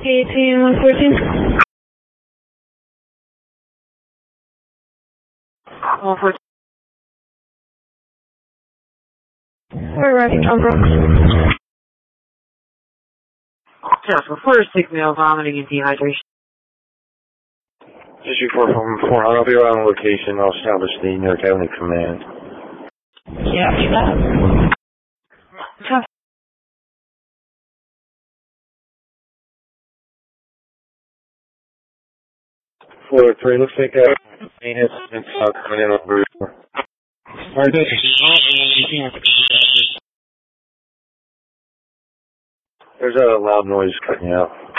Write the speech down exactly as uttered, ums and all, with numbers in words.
eighteen, one fourteen. one fourteen. We're ready, John Brooks. Yeah, so first take me out vomiting and dehydration. Just report from four. I'll be around location. I'll establish the Newark County command. Yeah, do that. Tough. four three, looks like a maintenance and stock coming in over. Alright, that's There's a loud noise cutting out.